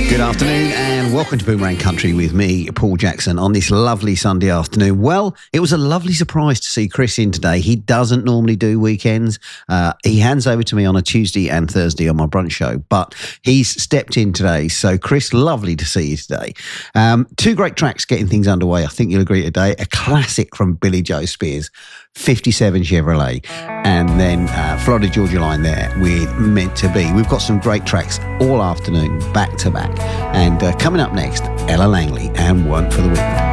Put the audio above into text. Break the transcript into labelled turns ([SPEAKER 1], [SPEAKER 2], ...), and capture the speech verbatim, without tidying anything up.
[SPEAKER 1] Good afternoon and welcome to Boomerang Country with me, Paul Jackson, on this lovely Sunday afternoon. Well, it was a lovely surprise to see Chris in today. He doesn't normally do weekends. Uh, he hands over to me on a Tuesday and Thursday on my brunch show, but he's stepped in today. So, Chris, lovely to see you today. Um, two great tracks getting things underway. I think you'll agree today. A classic from Billy Joe Spears, fifty-seven Chevrolet, and then uh, Florida Georgia Line there with Meant to Be. We've got some great tracks all afternoon, back to back. And uh, coming up next, Ella Langley and One for the Win.